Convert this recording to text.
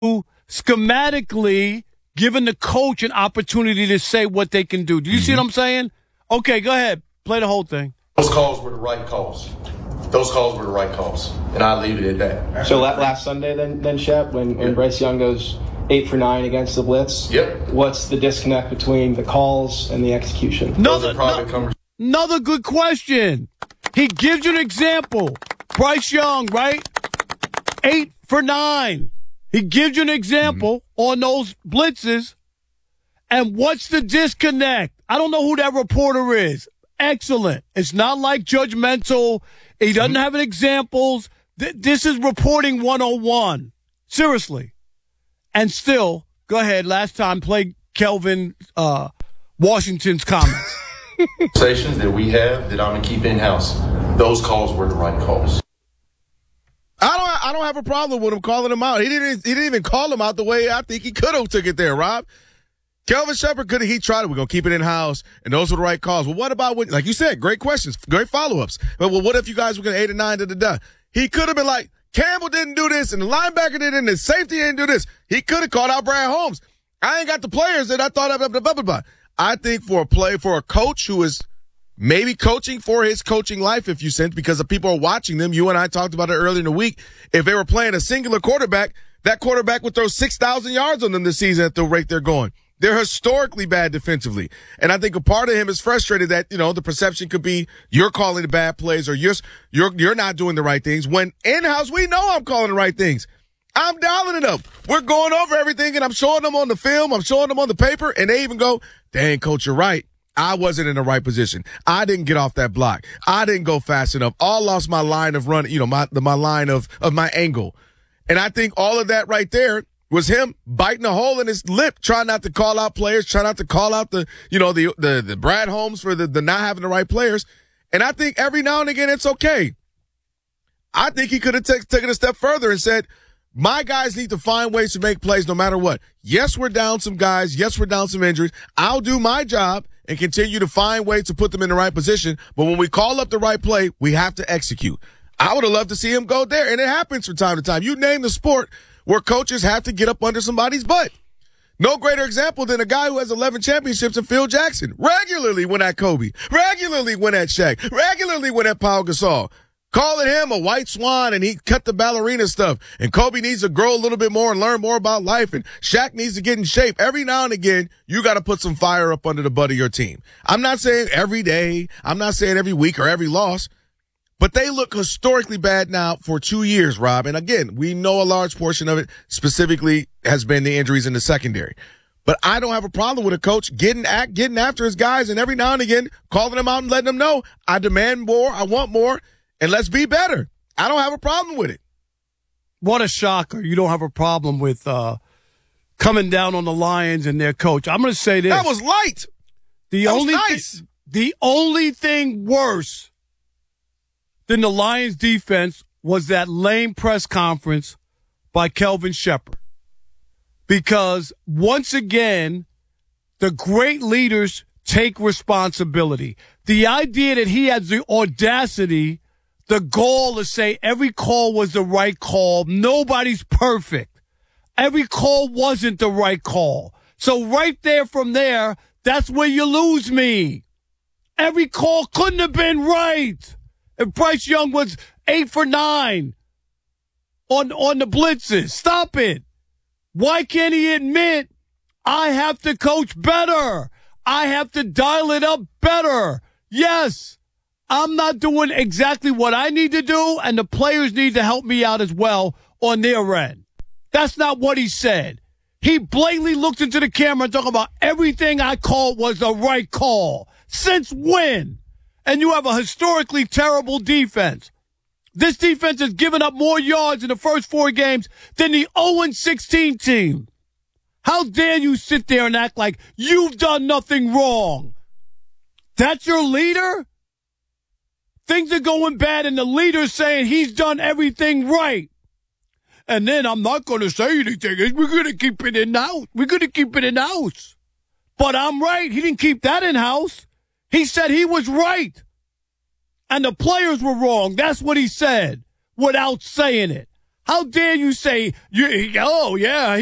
schematically giving the coach an opportunity to say what they can do. Do you see what I'm saying? Okay, go ahead. Play the whole thing. Those calls were the right calls. And I leave it at that. So last Sunday then Shep, when Bryce Young goes 8 for 9 against the Blitz, what's the disconnect between the calls and the execution? Another good question. He gives you an example. Bryce Young, right? 8 for 9. He gives you an example on those blitzes. And what's the disconnect? I don't know who that reporter is. Excellent. It's not like judgmental. He doesn't have any examples. This is reporting 101. Seriously. And still, go ahead. Last time, play Kelvin Washington's comments. Conversations that we have that I'm going to keep in-house. Those calls were the right calls. I don't have a problem with him calling him out. He didn't even call him out the way I think he could have took it there, Rob. Kelvin Shepherd he tried it. We're going to keep it in-house, and those were the right calls. Well, what about like you said, great questions, great follow-ups. But well, what if you guys were going 8 and 9 da-da-da? He could have been like, Campbell didn't do this, and the linebacker didn't, and the safety didn't do this. He could have called out Brad Holmes. I ain't got the players that I thought of, blah, blah, blah, blah. I think for a coach who is maybe coaching for his coaching life, if you sense, because the people are watching them. You and I talked about it earlier in the week. If they were playing a singular quarterback, that quarterback would throw 6,000 yards on them this season at the rate they're going. They're historically bad defensively. And I think a part of him is frustrated that, the perception could be you're calling the bad plays or you're not doing the right things. When in-house, we know I'm calling the right things. I'm dialing it up. We're going over everything, and I'm showing them on the film. I'm showing them on the paper, and they even go, dang, coach, you're right. I wasn't in the right position. I didn't get off that block. I didn't go fast enough. I lost my line of run, my line of my angle. And I think all of that right there was him biting a hole in his lip, trying not to call out players, trying not to call out the Brad Holmes for the not having the right players. And I think every now and again it's okay. I think he could have taken a step further and said, my guys need to find ways to make plays no matter what. Yes, we're down some guys. Yes, we're down some injuries. I'll do my job and continue to find ways to put them in the right position. But when we call up the right play, we have to execute. I would have loved to see him go there, and it happens from time to time. You name the sport where coaches have to get up under somebody's butt. No greater example than a guy who has 11 championships in Phil Jackson. Regularly went at Kobe. Regularly went at Shaq. Regularly went at Paul Gasol. Calling him a white swan, and he cut the ballerina stuff. And Kobe needs to grow a little bit more and learn more about life. And Shaq needs to get in shape. Every now and again, you got to put some fire up under the butt of your team. I'm not saying every day. I'm not saying every week or every loss. But they look historically bad now for 2 years, Rob. And again, we know a large portion of it specifically has been the injuries in the secondary. But I don't have a problem with a coach getting after his guys and every now and again calling them out and letting them know, I demand more, I want more. And let's be better. I don't have a problem with it. What a shocker. You don't have a problem with coming down on the Lions and their coach. I'm going to say this. That was light. The only thing worse than the Lions defense was that lame press conference by Kelvin Shepherd. Because once again, the great leaders take responsibility. The idea that he has the audacity, the goal to say every call was the right call. Nobody's perfect. Every call wasn't the right call. So right there from there, that's where you lose me. Every call couldn't have been right. If Bryce Young was 8 for 9 on the blitzes. Stop it. Why can't he admit I have to coach better? I have to dial it up better. Yes. I'm not doing exactly what I need to do, and the players need to help me out as well on their end. That's not what he said. He blatantly looked into the camera and talked about everything I called was the right call. Since when? And you have a historically terrible defense. This defense has given up more yards in the first 4 games than the 0-16 team. How dare you sit there and act like you've done nothing wrong? That's your leader? Things are going bad, and the leader's saying he's done everything right. And then I'm not going to say anything. We're going to keep it in-house. We're going to keep it in-house. But I'm right. He didn't keep that in-house. He said he was right. And the players were wrong. That's what he said without saying it. How dare you say, oh, yeah,